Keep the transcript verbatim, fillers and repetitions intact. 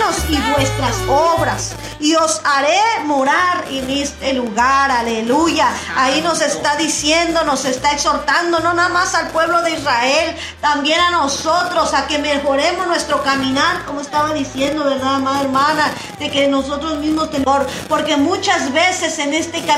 caminos y vuestras obras, y os haré morar en este lugar. Aleluya. Ahí nos está diciendo, nos está exhortando, no nada más al pueblo de Israel, también a nosotros, a que mejoremos nuestro caminar, como estaba diciendo, ¿verdad, amada hermana? De que nosotros mismos tenemos, porque muchas veces en este camino